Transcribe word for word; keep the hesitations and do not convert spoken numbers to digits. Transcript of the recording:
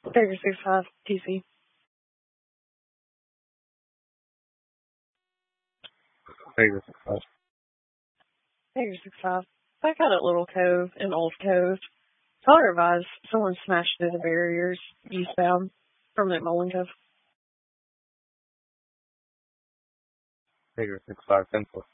Figure six five T C. Figure six five. Figure six five. Back out at Little Cove in Old Cove. Caller advised someone smashed through the barriers eastbound from McMullen Cove. Figure six five ten four.